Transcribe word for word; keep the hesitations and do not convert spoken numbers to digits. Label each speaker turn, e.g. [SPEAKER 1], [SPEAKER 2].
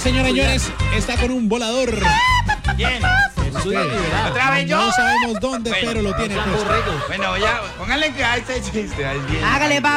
[SPEAKER 1] Señoras y señores, está con un volador.
[SPEAKER 2] ¿Quién?
[SPEAKER 1] ¿Otra vez yo? No sabemos dónde, bueno, pero lo tiene puesto.
[SPEAKER 2] Bueno, ya, póngale que a este chiste.
[SPEAKER 3] Hágale, va.